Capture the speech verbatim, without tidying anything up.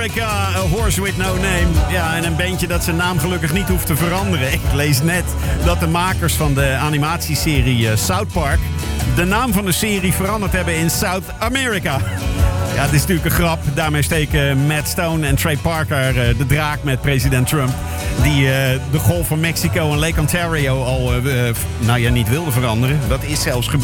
America, A Horse With No Name. Ja, en een bandje dat zijn naam gelukkig niet hoeft te veranderen. Ik lees net dat de makers van de animatieserie uh, South Park de naam van de serie veranderd hebben in South America. Ja, het is natuurlijk een grap. Daarmee steken Matt Stone en Trey Parker uh, de draak met president Trump. Die uh, de golf van Mexico en Lake Ontario al uh, uh, nou ja, niet wilde veranderen. Dat is zelfs gebeurd.